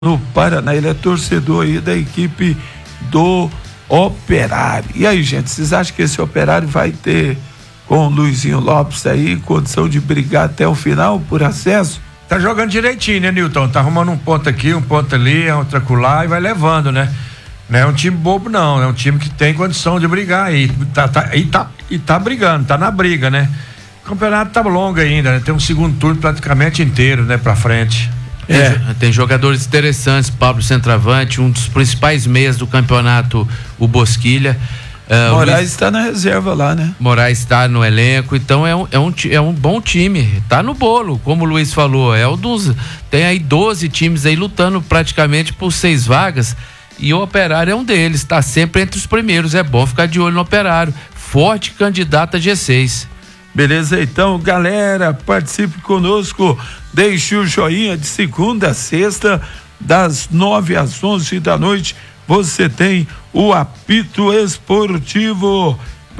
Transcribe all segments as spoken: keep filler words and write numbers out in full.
no Paraná. Ele é torcedor aí da equipe do Operário. E aí, gente, vocês acham que esse Operário vai ter, com o Luizinho Lopes aí, condição de brigar até o final por acesso? Tá jogando direitinho, né, Nilton? Tá arrumando um ponto aqui, um ponto ali, outra acolá e vai levando, né? Não é um time bobo, não. É um time que tem condição de brigar aí. Tá, tá, e, tá, e tá brigando, tá na briga, né? O campeonato tá longo ainda, né? Tem um segundo turno praticamente inteiro, né, pra frente. É. Tem, tem jogadores interessantes, Pablo centroavante, um dos principais meias do campeonato, o Bosquilha. Uh, Moraes está na reserva lá, né? Moraes está no elenco, então é um, é, um, é um bom time, tá no bolo, como o Luiz falou, é o dos, tem aí doze times aí lutando praticamente por seis vagas e o Operário é um deles, tá sempre entre os primeiros, é bom ficar de olho no Operário, forte candidato a G seis. Beleza, então, galera, participe conosco, deixe o joinha de segunda a sexta, das nove às onze da noite, você tem o apito esportivo.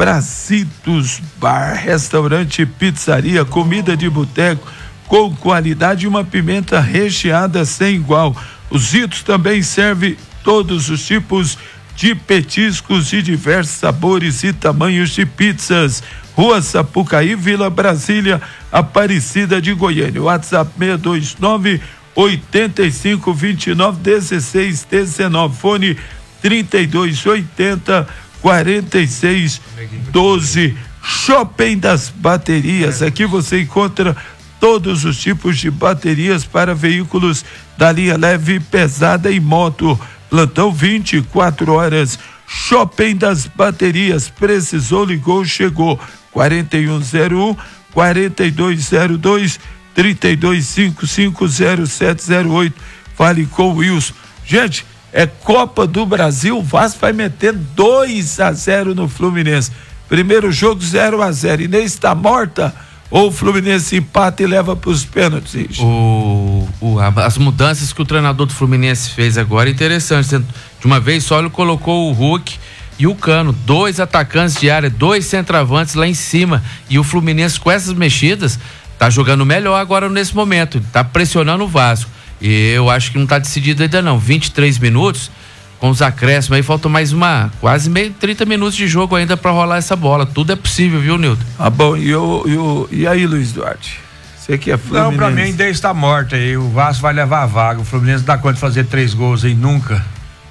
Bracitos Bar, restaurante, pizzaria, comida de boteco com qualidade e uma pimenta recheada sem igual. O Zitos também serve todos os tipos de petiscos de diversos sabores e tamanhos de pizzas. Rua Sapucaí, Vila Brasília, Aparecida de Goiânia. WhatsApp seis dois nove, oito cinco, dois nove, um seis um nove. Fone trinta e dois oitenta, quarenta e seis doze. Shopping das Baterias. Aqui você encontra todos os tipos de baterias para veículos da linha leve, pesada e moto. Plantão vinte e quatro horas. Shopping das Baterias. Precisou, ligou, chegou. quarenta e um zero um, quarenta e dois zero dois, trinta e dois cinquenta e cinco, zero sete zero oito. Fale com o Wilson. Gente, é Copa do Brasil. O Vasco vai meter dois a zero no Fluminense. Primeiro jogo zero a zero. Inês está morta? Ou o Fluminense empata e leva para os pênaltis? O, o, as mudanças que o treinador do Fluminense fez agora é interessante. De uma vez só ele colocou o Hulk e o Cano, dois atacantes de área, dois centroavantes lá em cima. E o Fluminense, com essas mexidas, tá jogando melhor agora nesse momento. Tá pressionando o Vasco. E eu acho que não tá decidido ainda não. vinte e três minutos, com os acréscimos aí, faltam mais uma, quase meio, trinta minutos de jogo ainda para rolar essa bola. Tudo é possível, viu, Nilton? Ah, bom, e, o, e, o, e aí, Luiz Duarte? Você que é Fluminense? Não, pra mim ainda está morta aí. O Vasco vai levar a vaga. O Fluminense dá conta de fazer três gols aí, nunca.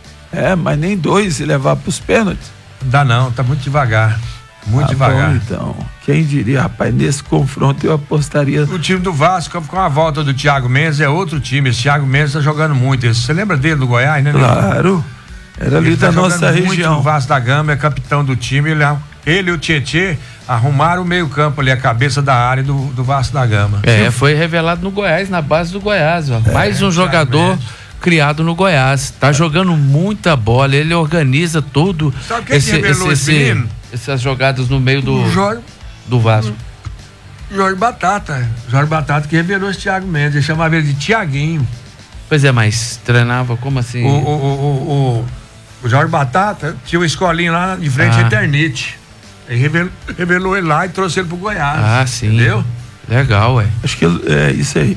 É, mas nem dois se levar pros pênaltis. Dá não, tá muito devagar. Muito ah, devagar. Bom, então, quem diria, rapaz, nesse confronto eu apostaria. O time do Vasco, com a volta do Thiago Mendes, é outro time. Esse Thiago Mendes tá jogando muito. Você lembra dele do Goiás, né? Claro. Era ali da nossa região. O Vasco da Gama é capitão do time. Ele, ele e o Tietê arrumaram o meio-campo ali, a cabeça da área do, do Vasco da Gama. É, foi revelado no Goiás, na base do Goiás, ó. É, mais um jogador criado no Goiás. Tá jogando muita bola, ele organiza tudo. Sabe quem esse, revelou esse, esse menino? Essas jogadas no meio do, Jorge, do Vasco. Jorge Batata. Jorge Batata que revelou esse Thiago Mendes. Ele chamava ele de Thiaguinho. Pois é, mas treinava como assim? O, o, o, o, o Jorge Batata tinha uma escolinha lá de frente à ah. Eternite. Ele revelou, revelou ele lá e trouxe ele pro Goiás. Ah, sim. Entendeu? Legal, ué. Acho que é isso aí.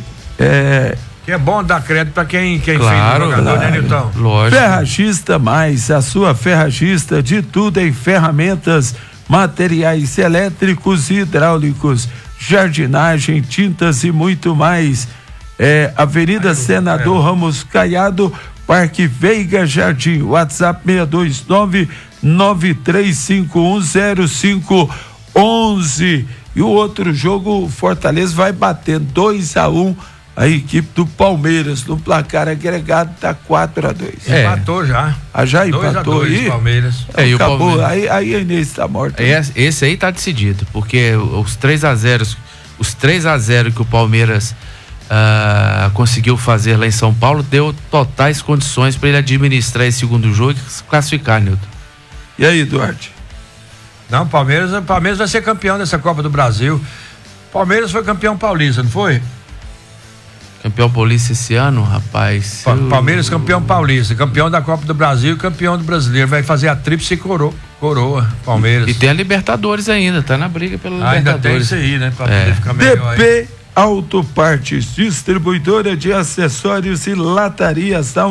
É. Que é bom dar crédito pra quem, quem claro, fez o jogador, claro, né, Nilton? Lógico. Ferragista Mais, a sua ferragista de tudo em ferramentas, materiais elétricos e hidráulicos, jardinagem, tintas e muito mais. É, Avenida Ai, Senador é. Ramos Caiado, Parque Veiga Jardim. WhatsApp seis dois nove, nove três cinco um, zero cinco um um. E o outro jogo, Fortaleza vai bater dois a um. A equipe do Palmeiras, no placar agregado, tá quatro a dois. É. Empatou já. Ah, já empatou dois aí? Palmeiras. Então, é, e acabou. Palmeiras. Aí, aí a Inês tá morta. Esse, esse aí tá decidido, porque os três a zero, os três a zero que o Palmeiras uh, conseguiu fazer lá em São Paulo, deu totais condições para ele administrar esse segundo jogo e se classificar, Nilton. E aí, Duarte? Não, Palmeiras, Palmeiras vai ser campeão dessa Copa do Brasil. Palmeiras foi campeão paulista, não foi? Campeão paulista esse ano, rapaz. Pa- Palmeiras campeão paulista, campeão da Copa do Brasil e campeão do brasileiro. Vai fazer a tríplice coroa, coroa, Palmeiras. E, e tem a Libertadores ainda, tá na briga pela ah, Libertadores. Ainda tem isso aí, né? Pra é. poder ficar melhor D P Autopartes, distribuidora de acessórios e latarias